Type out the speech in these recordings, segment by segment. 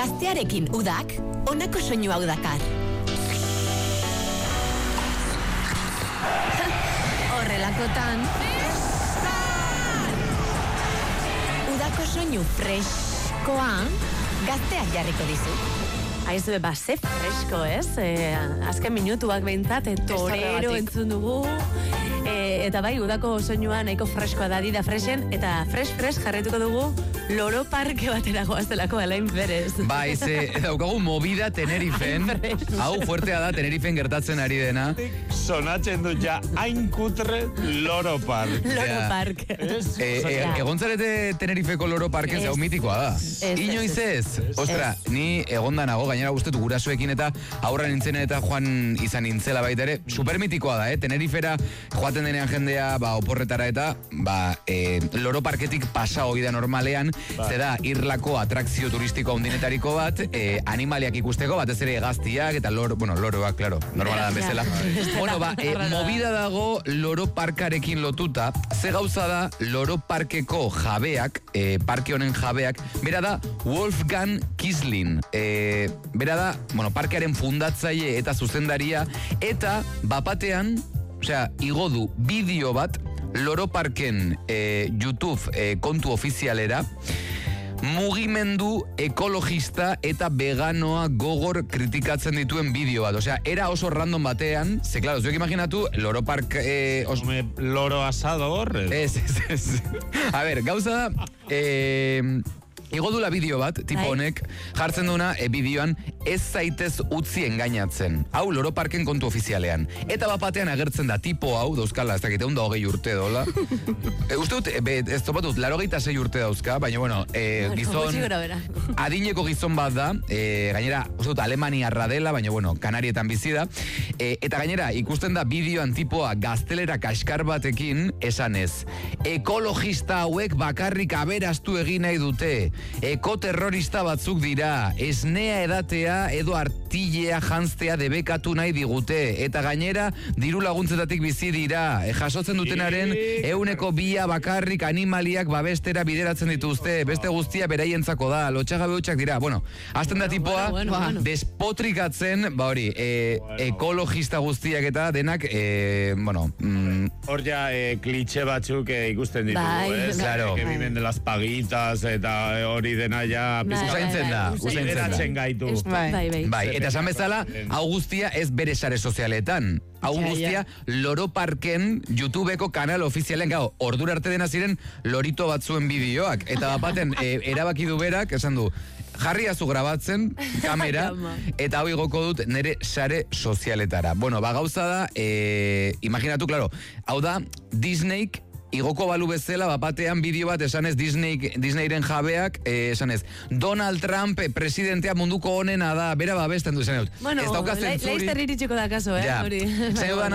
Gaztearekin udak, honako soinu hau dakar. Horrelakotan... Udako soinu freskoa, Gazteak jarriko dizu. Aizu, ze fresko, ez? Azken minutuak behintzat, torero entzun dugu. Eta bai, udako soinua nahiko freskoa da fresen, eta fresh jarretuko dugu Loro Parke batera goaztelako Alain Perez. Bai, daukagu movida Tenerifen. Hau fuertea da, Tenerifen gertatzen ari dena. Sonatzen du ja hain kutre Loro Park. Loro Park. Egontzarete Tenerifeko Loro Parken zau mitikoa da. Inoiz ez? Ostra, ni egonda nago, gainera guztetu gurasoekin eta aurra nintzen eta joan izan nintzela baita ere. Supermitikoa da, Tenerifera joaten denean jendea, oporretara eta, Loro Parketik pasa hori da normalean, ze da, irlako atrakzio turistiko handinetariko bat, animaliak ikusteko, batez ere gaztiak eta loroak, klaro, normala da bezala. Bueno, movida dago Loro Parkarekin lotuta, ze gauza da Loro Parkeko jabeak, parke honen jabeak, bera da Wolfgang Kislin, bera da, parkearen fundatzaile eta zuzendaria, eta bapatean, igo du bideo bat Loro Parken YouTube kontu ofizialera, mugimendu ekologista eta veganoa gogor kritikatzen dituen bideo bat. Era oso random batean, ze, claro, zuek imaginatu, Loro Park... Loro asado horre? Ez. A ver, gauza da... Igo dula bideo bat, tipo honek, jartzen duna bideoan ez zaitez utzi engainatzen. Hau Loro Parken kontu ofizialean. Eta bapatean agertzen da tipo hau, dauzkala, ez dakite, 20 urte dola. Uste dut, ez topatut, 86 urte dauzka, baina, gizon... Adineko gizon bat da, gainera, uste dut, Alemaniarra dela, baina, Kanarietan bizi da. Eta gainera, ikusten da bideoan tipoa gaztelera kaskar batekin, esanez, ekologista hauek bakarrik aberastu egin nahi dute. Ekoterrorista batzuk dira, esnea edatea edo artilea janztea debekatu nahi digute, eta gainera diru laguntzetatik bizi dira, jasotzen dutenaren 100 bakarrik animaliak babestera bideratzen dituzte, beste guztia beraientzako da, lotxagabe hutsak dira. Azten da tipoa despotrikatzen, ekologista guztiak eta denak, hor ja klitxe batzuk ikusten ditugu, ez? Claro. Que viven de las paguitas eta hori dena ja usaintzen gaitu. Bai, eta esan bezala, hau guztia ez bere sare sozialetan. Hau guztia Loro Parken YouTubeko kanal ofizialen, ordura arte dena ziren lorito batzuen bideoak. Eta bapaten, erabaki du berak, esan du, jarriazu grabatzen, kamera, eta hau igoko dut nire sare sozialetara. Gauza da, imaginatu, klaro, hau da, Disneyk igoko balu bezala, bapatean bideo bat esanez Disneyren jabeak, esanez, Donald Trump presidentea munduko honena da, bera babesten du esan dut. Laizter iritsiko da kaso, hori. Zain dudana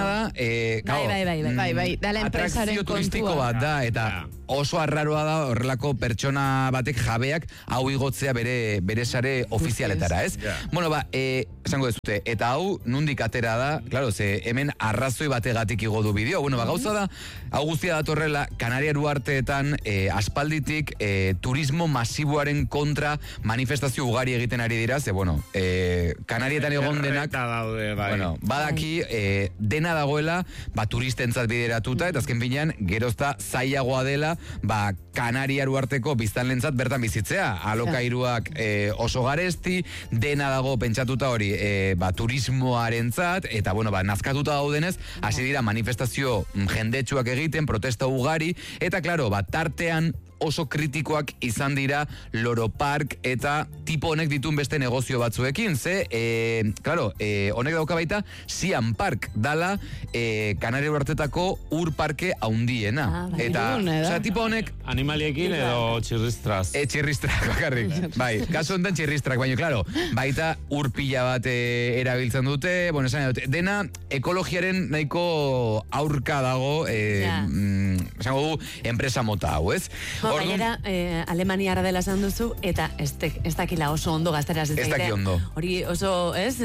da, atrakzio turistiko bat da, eta oso arraroa da horrelako pertsona batek jabeak hau igotzea bere sare ofizialetara, ez? Esango dezute, eta hau nundik atera da, klaro, ze hemen arrazoi bategatik igo du bideo. Gauza da, hau guztia datorrela Kanariaru arteetan aspalditik turismo masiboaren kontra manifestazio ugari egiten ari dira, ze, Kanarietan egon denak, badaki dena dagoela, turistentzat bideratuta, eta azken finean, gerozta zailagoa dela, Kanariaru arteko biztanlentzat bertan bizitzea. Alokairuak oso garesti, dena dago pentsatuta hori turismoarentzat, eta nazkatuta daudenez, hasi dira manifestazio jendetsuak egiten, protesta ugari, eta klaro, tartean oso kritikoak izan dira Loro Park eta tipo honek ditun beste negozio batzuekin, ze, klaro, honek dauka baita Siam Park dala Kanariaru artetako ur parke haundiena. Eta, tipo honek... Animaliekin edo txirristraz? Txirristrak, bakarrik. Bai, kasu honetan txirristrak, baina, klaro, baita ur pila bat erabiltzen dute, esan dute, dena ekologiaren nahiko aurka dago, esango du, enpresa mota hau, ez? Gainera, Alemaniara dela esan duzu, eta ez dakila oso ondo gazteraz ez daki ondo. Hori oso, ez?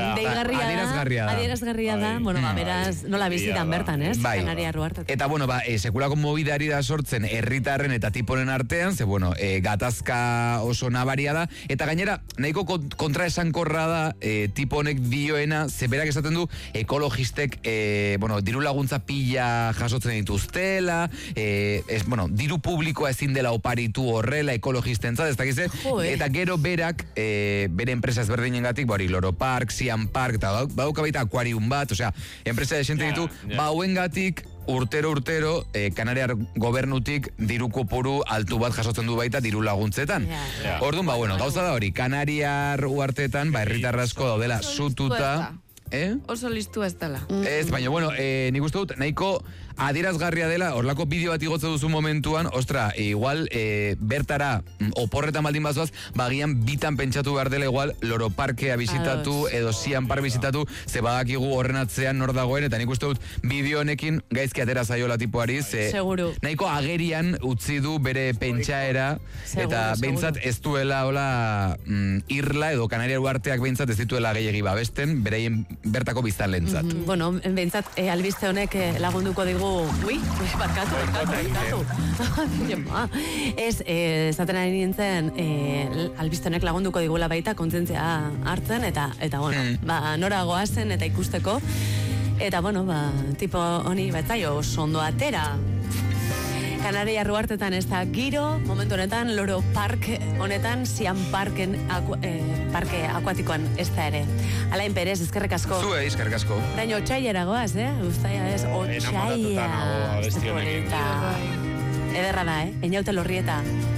Adierazgarria da. Bueno, beraz, nola bizitan bertan, ez? Kanaria Ruartetan. Eta, bueno, sekulako mobidari da sortzen herritarren eta tiponen artean, ze, bueno, gatazka oso nabaria da, eta gainera, nahiko kontraesankorra da tiponek dioena, zeberak esaten du, ekologistek, diru laguntza pila jasotzen dituztela, diru publikoa ezin dela oparitu horrela ekologistentzat, ez dakize, eta gero berak, bere enpresa ezberdinengatik, Loro Park, Siam Park, eta badauka baita akuarium bat, osea, enpresa desente ditu, hauengatik, urtero, Kanariar gobernutik diru kopuru altu bat jasotzen du baita diru laguntzetan. Orduan, gauza da hori, Kanariar uartetan, herritar asko daudela zututa. Oso listu ez dela. Ez, baina, nik uste dut, nahiko adierazgarria dela, horlako bideo bat igotze duzu momentuan, igual, bertara, oporretan baldin bazoaz, bagian bitan pentsatu behar dela, igual, Loro Parkea bizitatu, edo Siam Park bizitatu, ze badakigu horren atzean nor dagoen, eta nik uste dut, bideo honekin gaizki atera zaiola tipuari, nahiko agerian utzi du bere pentsaera, eta behintzat ez duela, irla, edo Kanariar uarteak behintzat ez dituela gehiagi babesten, bereien bertako biztanlentzat. Bueno, behintzat, albiste honek lagunduko digu barkatu. Ez, zaten ari nintzen, albiste honek lagunduko digula baita kontzientzia hartzen, eta nora goazen eta ikusteko. Eta, tipo honi batzaio oso ondo atera. Kanaria Ruartetan ez da giro, momentu honetan, Loro Park honetan, Siam Parken parke akuatikoan ez da ere. Alain Perez, eskerrek asko. Zue, eskerrek asko. Daino, otxaiera goaz, Uztaia ez, otxaia. Ederra da, Einaute Lorrieta.